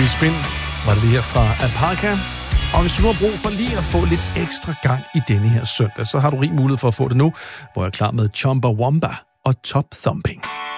Daglige Spin var det her fra Alpaca. Og hvis du nu har brug for lige at få lidt ekstra gang i denne her søndag, så har du rig mulighed for at få det nu, hvor jeg er klar med Chumbawamba og Top Thumping.